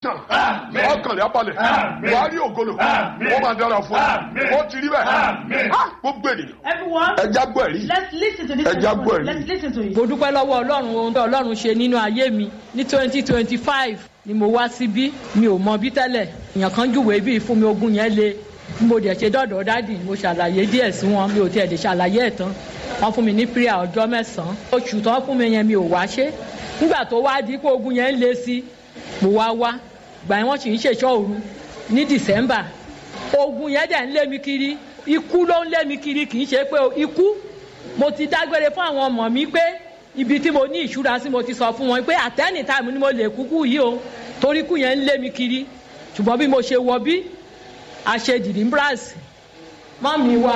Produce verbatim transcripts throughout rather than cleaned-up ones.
ọkàn rẹ̀ abalẹ̀ wàá rí ògolo wọ́n máa dára fún ẹ ó ti rí bẹ́ẹ̀ gbogbo ènìyàn ẹja gbọ́ ẹ̀rí ẹja gbọ́ ẹ̀rí. mo dúpẹ́ lọ́wọ́ ọlọ́run ohun tó ọlọ́run ṣe nínú ayé mi ní twenty twenty five ni mo wá síbí mi ò mọ bí tẹ́lẹ̀ èèyàn kan júwèé bí fún mi ogun yẹn le mo dẹ̀ ṣe dọ́dọ̀ dádì mo ṣàlàyé díẹ̀ sí wọn mi ò tiẹ̀ lè ṣàlàyé ẹ̀ tán wọ́n fún mi ní prayer ọjọ́ mẹ́sàn-án oṣù tán fún mi yẹn mi ò wá ṣe nígbà tó wá di pé ogun yẹn ń le sí mo wá wá gbà yẹn wọ́n sì ń ṣèṣọ́ òru ní December ogun yẹn dẹ̀ ń lé mi kiri ikú ló ń lé mi kiri kì í ṣe pé ikú mo ti dágbére fún àwọn ọmọ mi pé ibi tí mo ní ìṣúra sí mo ti sọ fún wọn pé at any time ni mo lè kúkú yìí o torí kú yẹn ń lé mi kiri ṣùgbọ́n bí mo ṣe wọ bí àṣẹ deliverance mọ́mí wa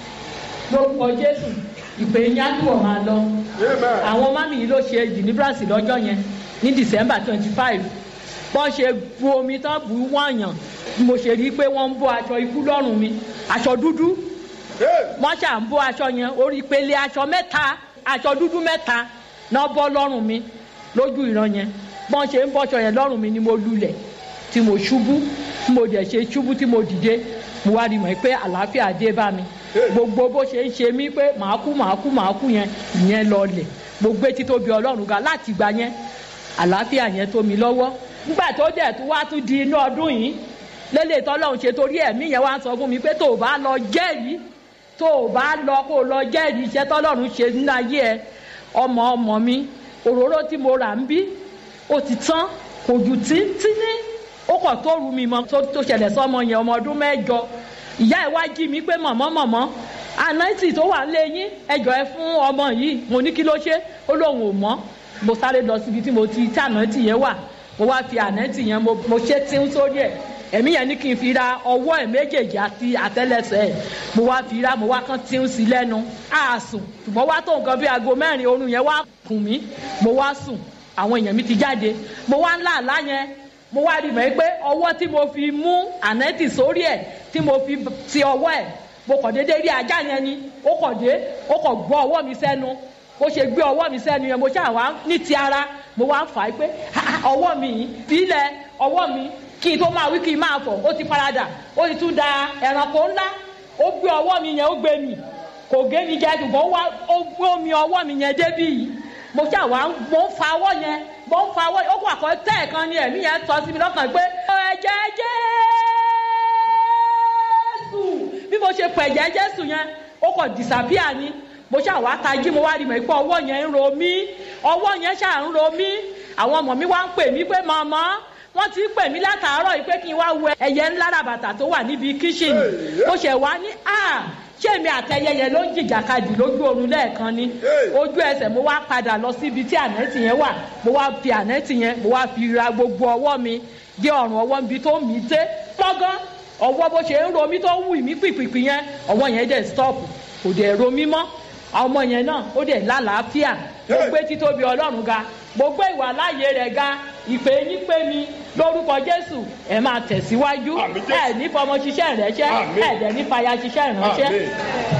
lórúkọ Jésù ìpè yín á túbọ̀ máa lọ àwọn mọ́mí yìí ló ṣe deliverance lọ́jọ́ yẹn ní December twenty five bọ́n ṣe bu omi tán bu wọ̀nyàn mo ṣe rí i pé wọ́n ń bọ́ aṣọ ikú lọ́rùn mi aṣọ dúdú wọ́n ṣà ń bọ́ aṣọ yẹn orí pele aṣọ mẹ́ta aṣọ dúdú mẹ́ta náà bọ́ lọ́rùn mi lójú ìran yẹn bọ́n ṣe ń bọ́ṣọ yẹn lọ́rùn mi ni mo lulẹ̀ tí mo ṣubú tí mo dẹ̀ ṣe ṣubú tí mo dìde mo wá rí mọ̀ pé àlàáfíà dé bá mi gbogbo bó ṣe ń ṣe mí pé màá kú màá kú màá kú yẹn ìyẹn lọlẹ̀ mo gbé títóbi Ọlọ́run ga láti gbà yẹn àlàáfíà yẹn tó mi lọ́wọ́ nígbà tó dẹ̀ tó wá tún di inú ọdún yìí lélẹ̀ tọ́lọ́run ṣe torí ẹ̀mí yẹn wá sọ fún mi pé tó o bá lọ jẹ́rìí tó o bá lọ kó o lọ jẹ́rìí iṣẹ́ tọ́lọ́run ṣe nínú ayé ẹ ọmọ ọmọ mi òróró tí mo rà ń bí ó ti tán kò jù tíntínní ó kọ̀ tó rú mi mọ́ tó ṣẹlẹ̀ sọ́mọ yẹn ọmọ ọdún mẹ́jọ ìyá ẹ̀ wá jí mi pé mọ̀mọ́ mọ̀mọ́ ànáìtì tó wà lé yín ẹjọ́ ẹ fún ọmọ yìí mo ní kí ló ṣe ó lóun ò mọ̀ mo sáré lọ síbi tí mo ti tí ànáìtì yẹn wà mo wá fi ànáìtì yẹn mo ṣe tí ń sórí ẹ̀ ẹ̀mí yẹn ní kí n fi ra ọwọ́ ẹ̀ méjèèjì àti àtẹ́lẹsẹ̀ ẹ̀ mo wá fi ra mo wá kán tí ń sí lẹ́nu á sùn ṣùgbọ́n wá tó nǹkan bí aago mẹ́rin oorun yẹn wá kùn mí mo wá sùn àwọn èèyàn mi ti jáde mo wá ń lá àlá yẹn mo wá rí mọ̀ pé ọwọ́ tí mo fi mú ànáìtì sórí ẹ̀ tí mo fi ti ọwọ́ ẹ̀ mo kàn déédéé rí ajá yẹn ni ó kàn dé ó kàn gbọ́ ọwọ́ mi sẹ́nu bó ṣe gbé ọwọ́ mi sẹ́nu yẹn mo ṣáà wá ní ti ara mo wá ń fà á pé ọwọ́ mi yìí bílẹ̀ ọwọ́ mi kí n tó máa wí kí n máa fọ̀ ó ti paradà ó ti tún da ẹranko ńlá ó gbé ọwọ́ mi yẹn ó gbé mi kò gé mi jẹ ṣùgbọ́n ó gbé omi ọwọ́ mi yẹn débí yìí mo ṣáà wá mo ń fa ọwọ́ yẹn mo ń fa ọwọ́ yẹn ó kó àkọ́ tẹ́ ẹ̀kan ni ẹ̀mí yẹn sọ sí mi lọ́kàn pé ẹ̀jẹ̀ Jésù bí mo ṣe pẹ̀ ẹ̀jẹ̀ Jésù yẹn ó kọ̀ disappear ni mo ṣáà wá tají mo wá rí mọ̀ pé ọwọ́ yẹn ń ro mí ọwọ́ yẹn ṣáà ń ro mí àwọn ọmọ mi wá ń pè mí pé màmá wọ́n ti pè mí látàárọ̀ yìí pé kí n wá wẹ ẹyẹ ńlá ràbàtà tó wà níbi kíṣìnì mo ṣẹ̀ wá ní à ṣé èmi àtẹyẹ yẹn ló ń jìjàkadì lójú oorun lẹ́ẹ̀kan ni ojú ẹsẹ̀ mo wá padà lọ síbi tí ànẹ́tì yẹn wà mo wá fi ànẹ́tì yẹn mo wá fi ra gbogbo ọwọ́ mi dé ọ̀rùn ọwọ́ mi tó mí dé lọ́gán ọwọ́ bó ṣe ń ro mí tó wù mí pìpìpì yẹn ọwọ́ yẹn dẹ̀ stop kò dẹ̀ ro mí mọ́ ọmọ yẹn náà ó dẹ̀ lálàáfíà mo gbé títóbi Ọlọ́run ga mo gbé ìwà láàyè rẹ̀ ga ìpè yín pé mi lórúkọ Jésù ẹ máa tẹ̀síwájú ẹ ní fọmọ ṣiṣẹ́ ìránṣẹ́ ẹ dẹ̀ ní fàyà ṣiṣẹ́ ìránṣẹ́.